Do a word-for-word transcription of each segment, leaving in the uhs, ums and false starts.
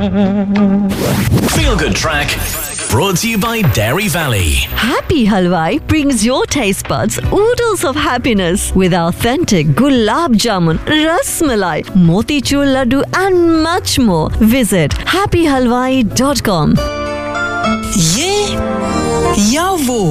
Feel Good Track, brought to you by Dairy Valley. Happy Halwai brings your taste buds oodles of happiness with authentic gulab jamun, ras malai, motichur laddu and much more. Visit happy halwai dot com. Ye ya wo.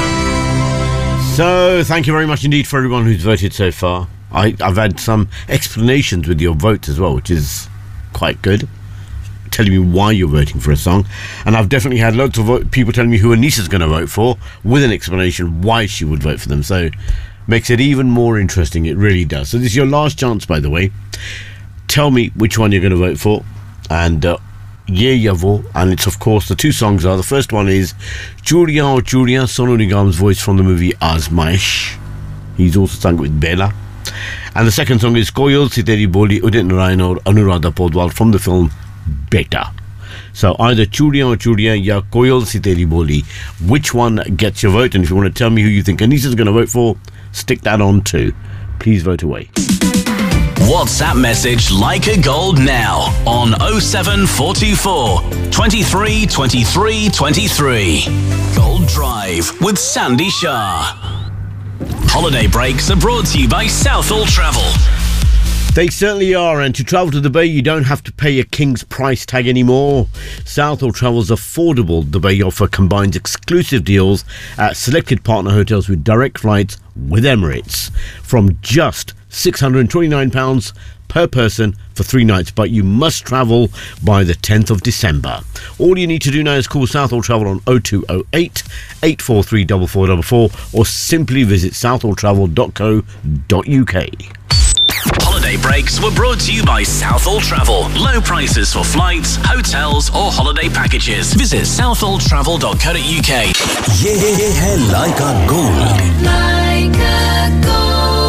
So, thank you very much indeed for everyone who's voted so far. I, I've had some explanations with your votes as well, which is quite good. Telling me why you're voting for a song. And I've definitely had lots of vote, people telling me who Anissa's going to vote for with an explanation why she would vote for them. So, makes it even more interesting. It really does. So, this is your last chance, by the way. Tell me which one you're going to vote for. And, uh, Ye Yavo, and it's of course the two songs are, the first one is Churiya Aur Churiya, Sonu Nigam's voice from the movie Azmaish. He's also sung with Bela. And the second song is Koyal Si Teri Boli, Udit Narayan or Anuradha Podwal from the film Beta. So either Churiya Aur Churiya ya Koyal Si Teri Boli, which one gets your vote? And if you want to tell me who you think Anissa's going to vote for, stick that on too. Please vote away. WhatsApp message Like a Gold now on oh seven four two four, twenty-three, twenty-three, twenty-three. Gold Drive with Sandy Shah. Holiday breaks are brought to you by Southall Travel. They certainly are, and to travel to Dubai you don't have to pay a king's price tag anymore. Southall Travel's affordable Dubai offer combines exclusive deals at selected partner hotels with direct flights with Emirates from just six hundred twenty-nine pounds per person for three nights, but you must travel by the tenth of December. All you need to do now is call Southall Travel on oh two oh eight, eight four three, four four four four or simply visit southall travel dot co dot uk. Holiday breaks were brought to you by Southall Travel. Low prices for flights, hotels or holiday packages. Visit southall travel dot co dot uk. Ye hai Like a Gold. Like a Gold.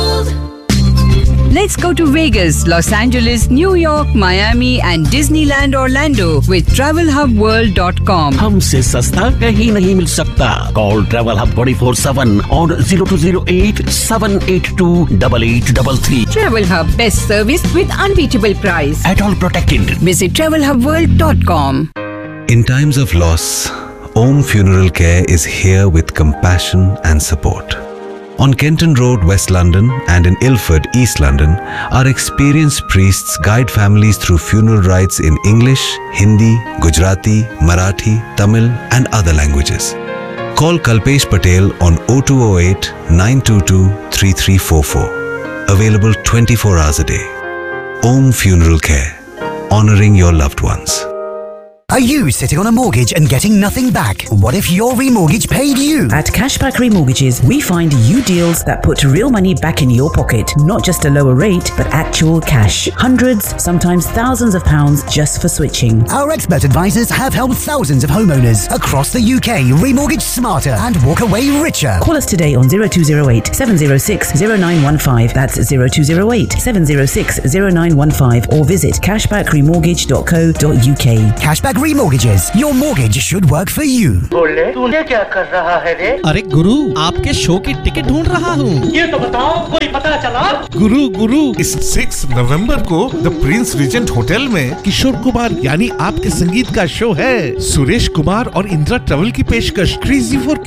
Let's go to Vegas, Los Angeles, New York, Miami and Disneyland Orlando with travel hub world dot com. हमसे सस्ता कहीं नहीं मिल सकता. Call Travel Hub twenty-four seven on zero two zero eight, seven eight two, eight eight three three. Travel Hub, best service with unbeatable price. At all protected. Visit travel hub world dot com. In times of loss, Om Funeral Care is here with compassion and support. On Kenton Road, West London and in Ilford, East London, our experienced priests guide families through funeral rites in English, Hindi, Gujarati, Marathi, Tamil and other languages. Call Kalpesh Patel on oh two oh eight, nine two two, three three four four. Available twenty-four hours a day. Om Funeral Care. Honoring your loved ones. Are you sitting on a mortgage and getting nothing back? What if your remortgage paid you? At Cashback Remortgages, we find you deals that put real money back in your pocket, not just a lower rate, but actual cash. Hundreds, sometimes thousands of pounds just for switching. Our expert advisors have helped thousands of homeowners across the U K remortgage smarter and walk away richer. Call us today on zero two zero eight, seven zero six, zero nine one five. That's zero two zero eight, seven zero six, zero nine one five or visit cashback remortgage dot co dot uk. Cashback Remortgages. Your mortgage should work for you. बोले तूने क्या कर रहा है रे? अरे गुरु, आपके show की टिकट ढूंढ रहा हूँ. ये तो बताओ, कोई पता चला? गुरु गुरु इस छह नवंबर को द प्रिंस रिजेंट होटल में किशोर कुमार यानी आपके संगीत का शो है. सुरेश कुमार और इंदिरा ट्रेवल की पेशकश क्रेजी फॉर